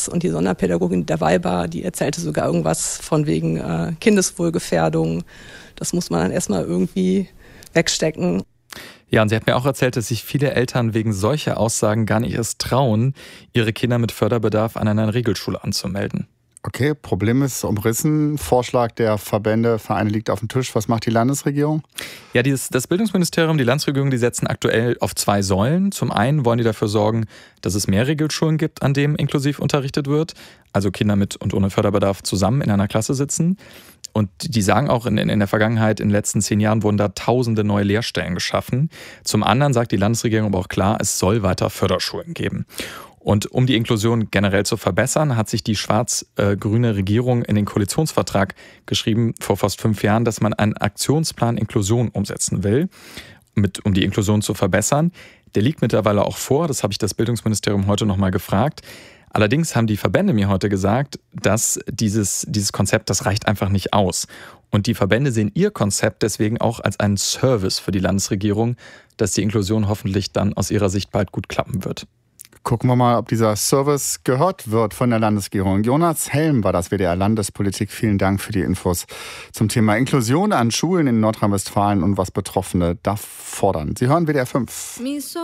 nichts. Und die Sonderpädagogin, die dabei war, die erzählte sogar irgendwas von wegen Kindeswohlgefährdung. Das muss man dann erstmal irgendwie wegstecken. Ja, und sie hat mir auch erzählt, dass sich viele Eltern wegen solcher Aussagen gar nicht erst trauen, ihre Kinder mit Förderbedarf an einer Regelschule anzumelden. Okay, Problem ist umrissen. Vorschlag der Verbände, Vereine liegt auf dem Tisch. Was macht die Landesregierung? Ja, das Bildungsministerium, die Landesregierung, die setzen aktuell auf 2 Säulen. Zum einen wollen die dafür sorgen, dass es mehr Regelschulen gibt, an denen inklusiv unterrichtet wird. Also Kinder mit und ohne Förderbedarf zusammen in einer Klasse sitzen. Und die sagen auch, in der Vergangenheit, in den letzten 10 Jahren wurden da tausende neue Lehrstellen geschaffen. Zum anderen sagt die Landesregierung aber auch klar, es soll weiter Förderschulen geben. Und um die Inklusion generell zu verbessern, hat sich die schwarz-grüne Regierung in den Koalitionsvertrag geschrieben, vor fast 5 Jahren, dass man einen Aktionsplan Inklusion umsetzen will, um die Inklusion zu verbessern. Der liegt mittlerweile auch vor, das habe ich das Bildungsministerium heute nochmal gefragt. Allerdings haben die Verbände mir heute gesagt, dass dieses Konzept, das reicht einfach nicht aus. Und die Verbände sehen ihr Konzept deswegen auch als einen Service für die Landesregierung, dass die Inklusion hoffentlich dann aus ihrer Sicht bald gut klappen wird. Gucken wir mal, ob dieser Service gehört wird von der Landesregierung. Jonas Helm war das, WDR Landespolitik. Vielen Dank für die Infos zum Thema Inklusion an Schulen in Nordrhein-Westfalen und was Betroffene da fordern. Sie hören WDR 5.